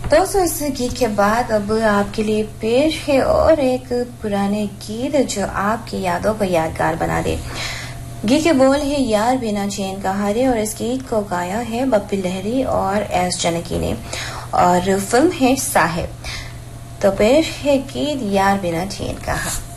दोस्तों, इस गीत के बाद अब आपके लिए पेश है और एक पुराने गीत जो आपकी यादों को यादगार बना दे। गीत के बोल है यार बिना चैन का हारे और इस गीत को गाया है बप्पी लहरी और एस जानकी ने और फिल्म है साहिब। तो पेश है गीत यार बिना चैन का हारे।